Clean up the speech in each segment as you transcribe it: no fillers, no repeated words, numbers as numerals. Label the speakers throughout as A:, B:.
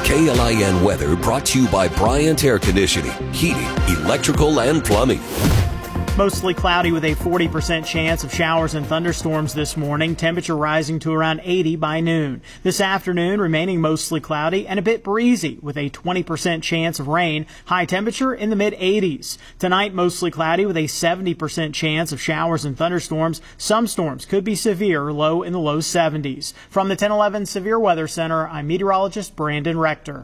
A: KLIN weather brought to you by Bryant Air Conditioning, Heating, Electrical, and Plumbing.
B: Mostly cloudy with a 40% chance of showers and thunderstorms this morning. Temperature rising to around 80 by noon. This afternoon remaining mostly cloudy and a bit breezy with a 20% chance of rain. High temperature in the mid-80s. Tonight mostly cloudy with a 70% chance of showers and thunderstorms. Some storms could be severe, low in the low 70s. From the 1011 Severe Weather Center, I'm meteorologist Brandon Rector.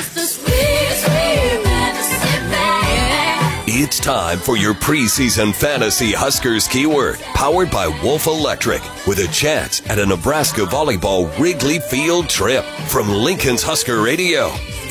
A: It's time for your preseason fantasy Huskers keyword, powered by Wolf Electric, with a chance at a Nebraska volleyball Wrigley Field trip from Lincoln's Husker Radio,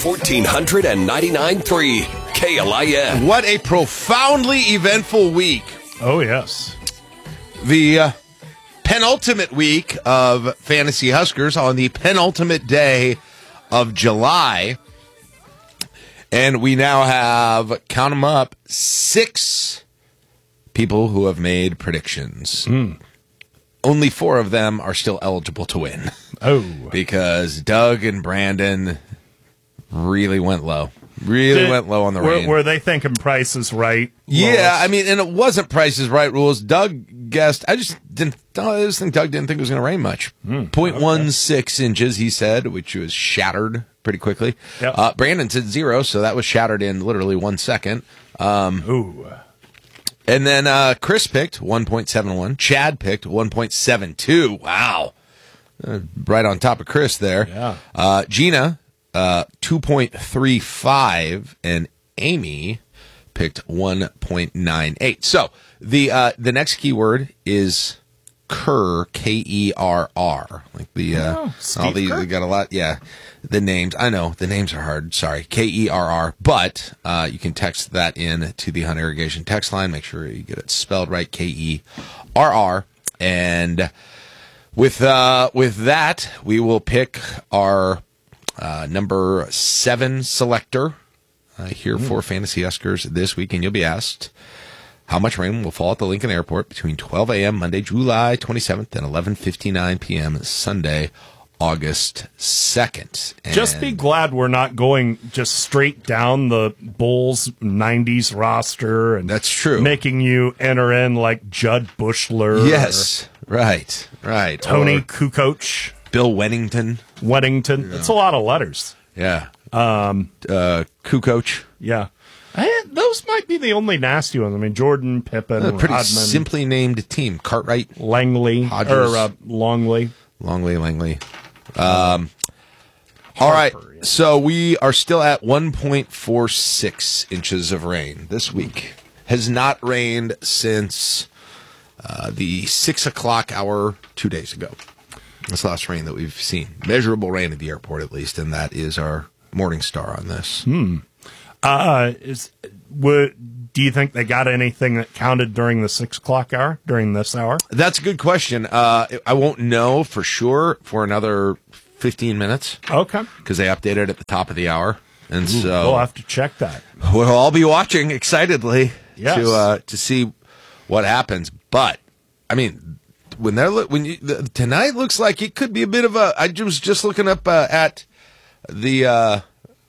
A: 1499.3 KLIN.
C: What a profoundly eventful week.
D: Oh, yes.
C: The penultimate week of Fantasy Huskers on the penultimate day of July. And we now have, count them up, 6 people who have made predictions. Only 4 of them are still eligible to win.
D: Oh.
C: Because Doug and Brandon really went low. Went low on the rain.
D: Were they thinking Price is Right?
C: Yeah, I mean, and it wasn't Price is Right rules. Doug guessed. I just think Doug didn't think it was going to rain much. 0.16 inches, he said, which was shattered pretty quickly.
D: Yep.
C: Brandon said 0, so that was shattered in literally 1 second.
D: Ooh.
C: And then Chris picked 1.71. Chad picked 1.72. Wow. Right on top of Chris there.
D: Yeah.
C: Gina, 2.35, and Amy picked 1.98. So the next keyword is Kerr, Kerr. Like the all these, we got a lot. Yeah, the names. I know the names are hard. Sorry, Kerr. But you can text that in to the Hunt Irrigation text line. Make sure you get it spelled right, Kerr. And with that, we will pick our number 7 selector here for Fantasy Huskers this week, and you'll be asked how much rain will fall at the Lincoln Airport between 12 a.m. Monday, July 27th, and 11:59 p.m. Sunday, August 2nd. And
D: just be glad we're not going just straight down the Bulls 90s roster and
C: that's true,
D: making you enter in like Judd Bushler.
C: Yes, right.
D: Tony Kukoc.
C: Bill Weddington.
D: Yeah. It's a lot of letters.
C: Yeah. Kukoc.
D: Yeah. Those might be the only nasty ones. I mean, Jordan, Pippen,
C: a pretty
D: Rodman,
C: simply named team. Cartwright,
D: Langley,
C: Hodges,
D: or Longley.
C: Langley. All right. So we are still at 1.46 inches of rain this week. Has not rained since the 6 o'clock hour 2 days ago. That's the last rain that we've seen. Measurable rain at the airport, at least, and that is our morning star on this.
D: Do you think they got anything that counted during the 6 o'clock hour, during this hour?
C: That's a good question. I won't know for sure for another 15 minutes.
D: Okay.
C: Because they updated at the top of the hour. And so
D: we'll have to check that.
C: We'll all be watching excitedly
D: yes.
C: to see what happens. But, I mean, tonight looks like it could be a bit of a. I was just looking up at the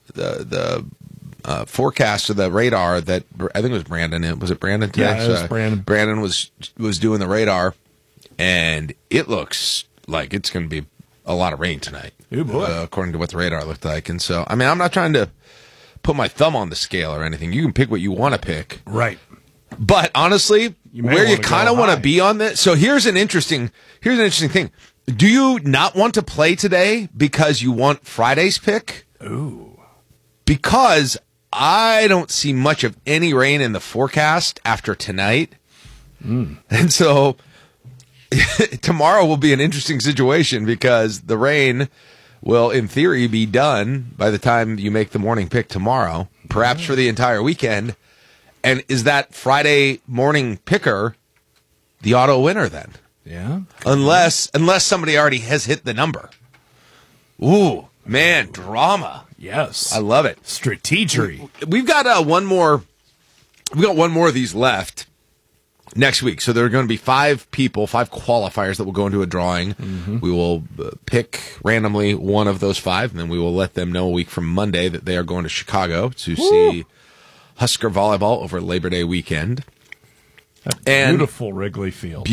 C: forecast of the radar that I think it was Brandon. Was it Brandon today?
D: Yeah, it was Brandon.
C: Brandon was doing the radar, and it looks like it's going to be a lot of rain tonight.
D: Oh boy!
C: According to what the radar looked like, and so I mean, I'm not trying to put my thumb on the scale or anything. You can pick what you want to pick,
D: right?
C: But honestly, where you kind of want to be on this. So here's an interesting thing. Do you not want to play today because you want Friday's pick?
D: Ooh.
C: Because I don't see much of any rain in the forecast after tonight. And so tomorrow will be an interesting situation because the rain will, in theory, be done by the time you make the morning pick tomorrow, perhaps for the entire weekend. And is that Friday morning picker the auto winner then?
D: Yeah.
C: Unless somebody already has hit the number. Ooh, man, drama.
D: Yes.
C: I love it.
D: Strategery.
C: We've got one more. We've got one more of these left. next week. So there are going to be 5 qualifiers that will go into a drawing. Mm-hmm. We will pick randomly one of those 5, and then we will let them know a week from Monday that they are going to Chicago to see Husker volleyball over Labor Day weekend.
D: And beautiful Wrigley Field.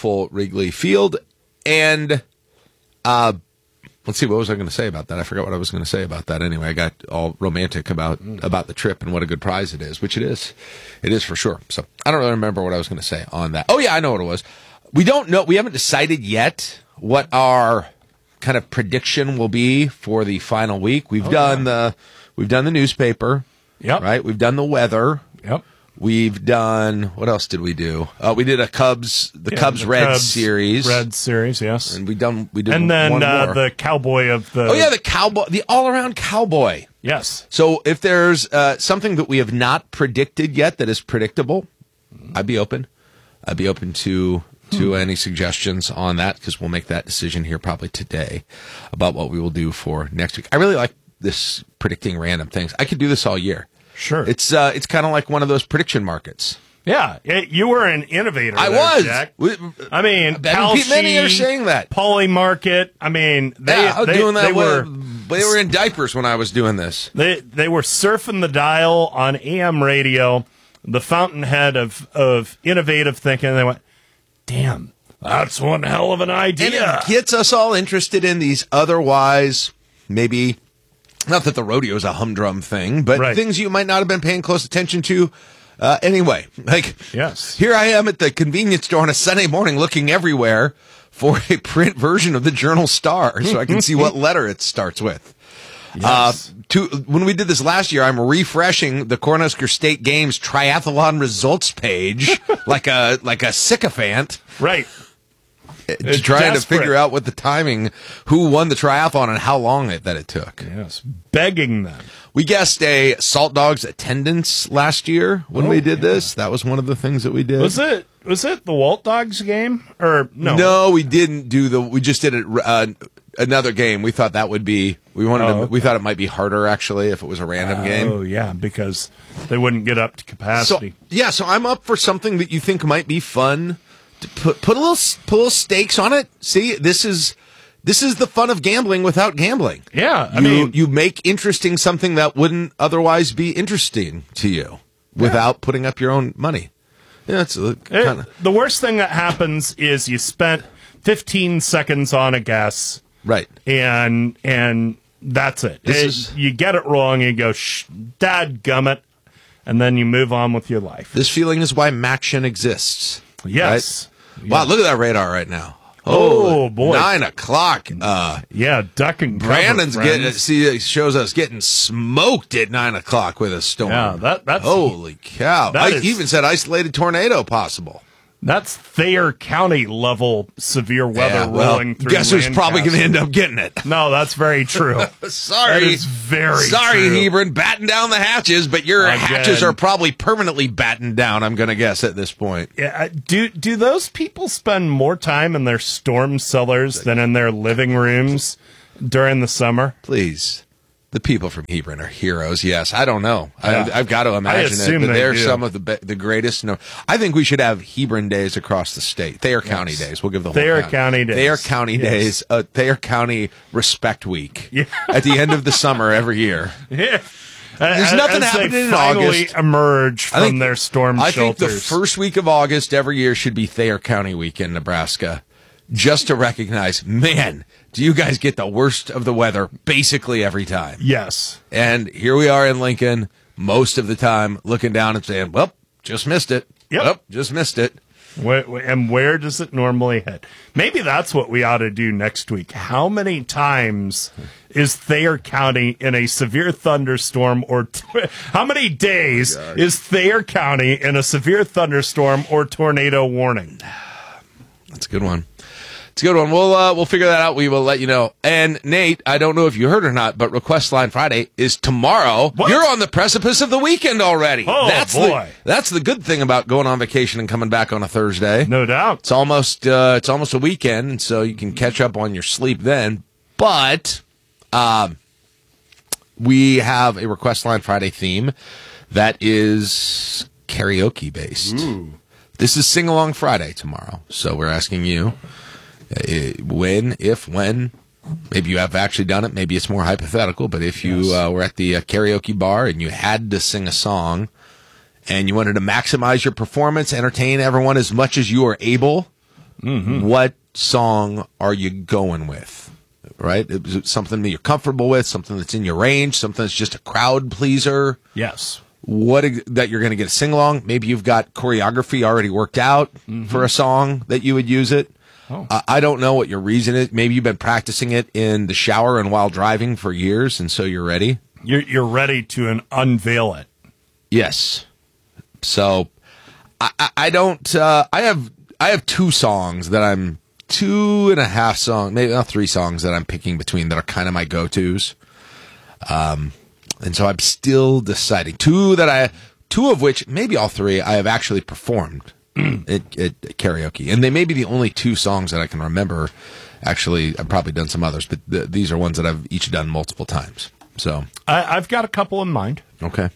C: And let's see, what was I going to say about that? I forgot what I was going to say about that anyway. I got all romantic about the trip and what a good prize it is, which it is. It is for sure. So I don't really remember what I was going to say on that. Oh, yeah, I know what it was. We don't know. We haven't decided yet what our kind of prediction will be for the final week. We've done the newspaper.
D: Yep.
C: Right? We've done the weather.
D: Yep.
C: We've done, what else did we do? We did a Cubs Red series.
D: Red series, yes.
C: And we did
D: and then
C: one more.
D: The cowboy of the...
C: Oh, yeah, the cowboy, the all-around cowboy.
D: Yes.
C: So if there's something that we have not predicted yet that is predictable, I'd be open. I'd be open to any suggestions on that, because we'll make that decision here probably today about what we will do for next week. I really like this predicting random things. I could do this all year.
D: Sure.
C: It's kind of like one of those prediction markets.
D: Yeah, you were an innovator.
C: I
D: there,
C: was.
D: Jack. I mean,
C: many are saying that.
D: Polymarket. I mean,
C: I was doing that. They were in diapers when I was doing this.
D: They were surfing the dial on AM radio, the fountainhead of innovative thinking. They went, damn, that's one hell of an idea.
C: And it gets us all interested in these otherwise maybe. Not that the rodeo is a humdrum thing, but things you might not have been paying close attention to anyway. Like,
D: yes.
C: Here I am at the convenience store on a Sunday morning looking everywhere for a print version of the Journal Star so I can see what letter it starts with.
D: Yes.
C: When we did this last year, I'm refreshing the Cornhusker State Games triathlon results page like a sycophant.
D: Right.
C: To try to figure out what the timing, who won the triathlon, and how long that it took.
D: Yes, begging them.
C: We guessed a Salt Dogs attendance last year when we did this. That was one of the things that we did.
D: Was it the Walt Dogs game or no?
C: No, we didn't do we just did another game. We thought that would be. We thought it might be harder actually if it was a random game.
D: Oh yeah, because they wouldn't get up to capacity.
C: So I'm up for something that you think might be fun. Put a little stakes on it. See, this is the fun of gambling without gambling.
D: Yeah, I mean,
C: you make interesting something that wouldn't otherwise be interesting to you without putting up your own money. Yeah,
D: the worst thing that happens is you spent 15 seconds on a guess,
C: right?
D: And that's it. You get it wrong, you go, dadgummit, and then you move on with your life.
C: This feeling is why Maction exists.
D: Yes.
C: Right? Wow, look at that radar right now.
D: Oh boy,
C: 9 o'clock.
D: Duck and cover,
C: Brandon's shows us getting smoked at 9 o'clock with a storm.
D: Yeah, that's
C: holy cow. I even said isolated tornado possible.
D: That's Thayer County level severe weather rolling through.
C: Guess who's probably going to end up getting it?
D: No, that's very true.
C: Sorry.
D: That is very
C: Sorry,
D: true.
C: Hebron. Batten down the hatches, but your hatches are probably permanently battened down, I'm going to guess, at this point.
D: Yeah. Do those people spend more time in their storm cellars than in their living rooms during the summer?
C: Please. The people from Hebron are heroes. Yes, I don't know. Yeah. I've got to imagine it. But they're some of the greatest. No, I think we should have Hebron days across the state. Thayer County days. We'll give the whole
D: Thayer County days.
C: Thayer County days. Thayer County Respect Week. Yeah. At the end of the summer every year.
D: Yeah.
C: There's nothing happening in August.
D: Finally emerge from their storm shelters.
C: I think the first week of August every year should be Thayer County Week in Nebraska, just to recognize, man, do you guys get the worst of the weather basically every time?
D: Yes.
C: And here we are in Lincoln most of the time looking down and saying, well, just missed it.
D: Yep.
C: Well, just missed it.
D: And where does it normally hit? Maybe that's what we ought to do next week. How many times is Thayer County in a severe thunderstorm or how many days is Thayer County in a severe thunderstorm or tornado warning?
C: That's a good one. It's a good one. We'll figure that out. We will let you know. And Nate, I don't know if you heard or not, but Request Line Friday is tomorrow.
D: What?
C: You're on the precipice of the weekend already.
D: Oh, boy.
C: That's the good thing about going on vacation and coming back on a Thursday.
D: No doubt.
C: It's almost a weekend, and so you can catch up on your sleep then. But we have a Request Line Friday theme that is karaoke based.
D: Ooh.
C: This is Sing Along Friday tomorrow. So we're asking you when, maybe you have actually done it. Maybe it's more hypothetical. But if you were at the karaoke bar and you had to sing a song and you wanted to maximize your performance, entertain everyone as much as you are able, what song are you going with? Right? Is it something that you're comfortable with, something that's in your range, something that's just a crowd pleaser?
D: Yes.
C: That you're going to get a sing-along. Maybe you've got choreography already worked out for a song that you would use it.
D: Oh.
C: I don't know what your reason is. Maybe you've been practicing it in the shower and while driving for years, and so you're ready.
D: You're ready to unveil it.
C: Yes. So I don't. I have 2 songs that I'm 2.5 songs, maybe not 3 songs that I'm picking between that are kind of my go-tos. And so I'm still deciding. 2 of which, maybe all 3, I have actually performed at karaoke. And they may be the only 2 songs that I can remember. Actually, I've probably done some others, but these are ones that I've each done multiple times. So
D: I've got a couple in mind.
C: Okay.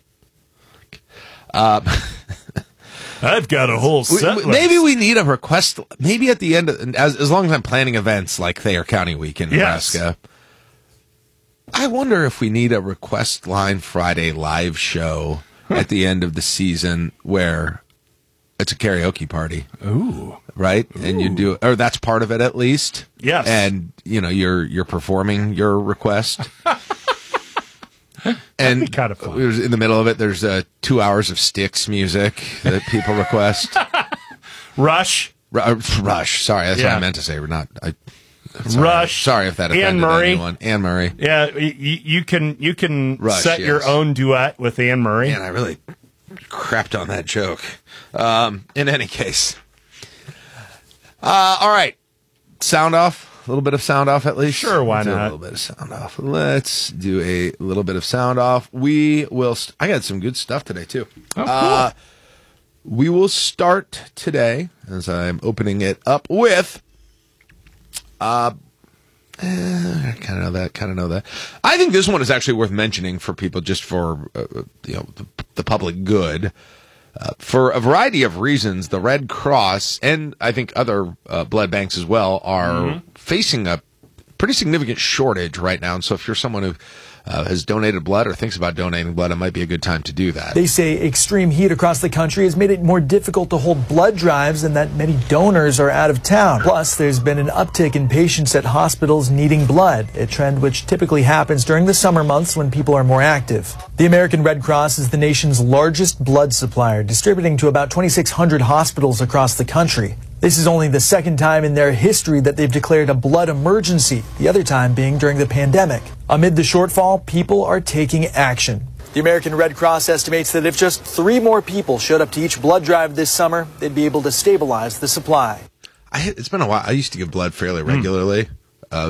D: I've got a whole set list.
C: Maybe we need a request. Maybe at the end, as long as I'm planning events like Thayer County Week in Nebraska. I wonder if we need a Request Line Friday live show at the end of the season where it's a karaoke party.
D: Ooh.
C: Right?
D: Ooh.
C: And you do, or that's part of it at least.
D: Yes.
C: And, you're performing your request. And
D: kind of fun.
C: In the middle of it, there's 2 hours of Styx music that people request.
D: Rush.
C: Rush. Sorry, that's what I meant to say. We're not.
D: Rush.
C: Sorry if that offended anyone. Anne Murray.
D: Yeah, you can
C: Rush,
D: set your own duet with Anne Murray.
C: Man, I really crapped on that joke. In any case. All right. Sound off. A little bit of sound off at least.
D: Sure, why
C: not? A little bit of sound off. Let's do a little bit of sound off. We will. I got some good stuff today too.
D: Oh, cool.
C: We will start today as I'm opening it up with. I kind of know that. I think this one is actually worth mentioning for people, just for the public good. For a variety of reasons, the Red Cross and I think other blood banks as well are facing a pretty significant shortage right now. And so if you're someone who has donated blood or thinks about donating blood, it might be a good time to do that.
E: They say extreme heat across the country has made it more difficult to hold blood drives and that many donors are out of town. Plus, there's been an uptick in patients at hospitals needing blood, a trend which typically happens during the summer months when people are more active. The American Red Cross is the nation's largest blood supplier, distributing to about 2,600 hospitals across the country. This is only the second time in their history that they've declared a blood emergency, the other time being during the pandemic. Amid the shortfall, people are taking action. The American Red Cross estimates that if just 3 more people showed up to each blood drive this summer, they'd be able to stabilize the supply.
C: It's been a while. I used to give blood fairly regularly. I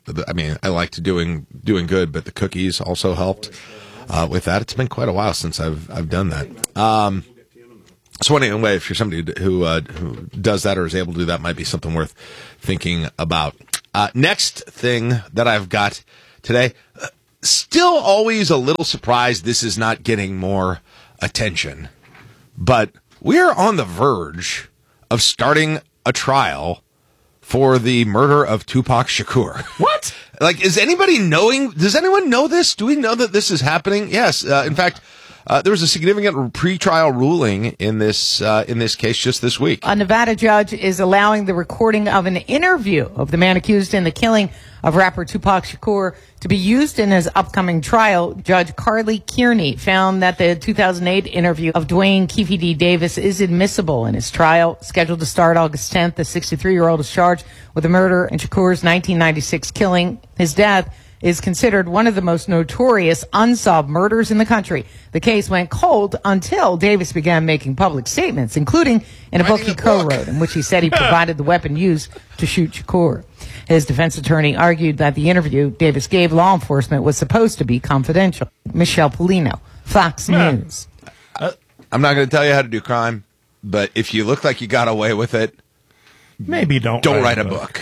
C: liked doing good, but the cookies also helped with that. It's been quite a while since I've done that. So anyway, if you're somebody who does that or is able to do that, might be something worth thinking about. Next thing that I've got today, still always a little surprised this is not getting more attention, but we're on the verge of starting a trial for the murder of Tupac Shakur.
D: What?
C: Does anyone know this? Do we know that this is happening? Yes. In fact, there was a significant pretrial ruling in this case just this week.
F: A Nevada judge is allowing the recording of an interview of the man accused in the killing of rapper Tupac Shakur to be used in his upcoming trial. Judge Carly Kearney found that the 2008 interview of Dwayne Keefe D. Davis is admissible in his trial. Scheduled to start August 10th, the 63-year-old is charged with the murder in Shakur's 1996 killing. His death is considered one of the most notorious unsolved murders in the country. The case went cold until Davis began making public statements, including in a book he co-wrote, in which he said he provided the weapon used to shoot Shakur. His defense attorney argued that the interview Davis gave law enforcement was supposed to be confidential. Michelle Polino, Fox News.
C: I'm not going to tell you how to do crime, but if you look like you got away with it,
D: maybe don't
C: write a book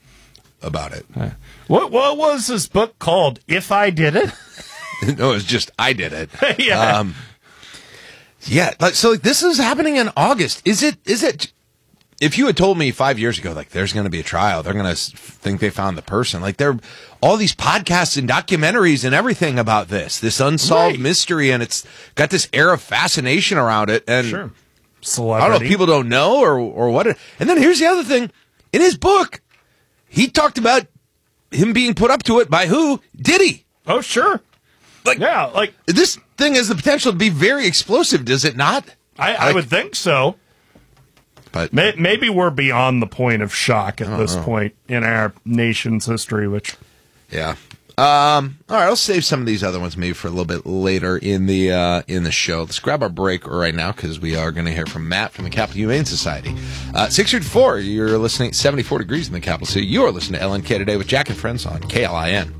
C: about it.
D: What was this book called? If I Did It?
C: No, it's just I Did It.
D: Yeah.
C: Yeah, so this is happening in August. Is it? If you had told me 5 years ago, like, there's going to be a trial, they're going to think they found the person. Like, there are all these podcasts and documentaries and everything about this unsolved mystery, and it's got this air of fascination around it. And
D: Sure.
C: I
D: Celebrity.
C: don't know if people don't know or what. And then here's the other thing. In his book, he talked about him being put up to it by who? Diddy.
D: Oh, sure.
C: This thing has the potential to be very explosive, does it not?
D: I would think so.
C: But
D: maybe we're beyond the point of shock at this point in our nation's history, which...
C: Yeah. All right, I'll save some of these other ones maybe for a little bit later in the show. Let's grab our break right now because we are going to hear from Matt from the Capital Humane Society. 6:04, you're listening 74 degrees in the capital city. You're listening to LNK Today with Jack and Friends on KLIN.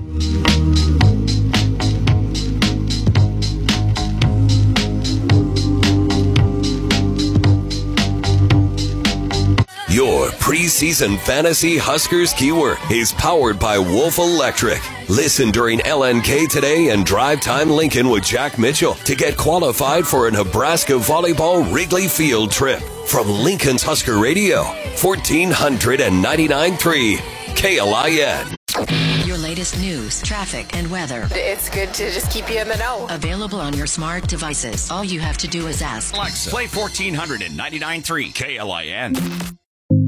A: Your preseason fantasy Huskers keyword is powered by Wolf Electric. Listen during LNK Today and Drive Time Lincoln with Jack Mitchell to get qualified for a Nebraska volleyball Wrigley Field trip from Lincoln's Husker Radio, 1499.3 KLIN.
G: Your latest news, traffic, and weather.
H: It's good to just keep you in the know.
G: Available on your smart devices. All you have to do is ask.
I: Alexa, play 1499.3 KLIN.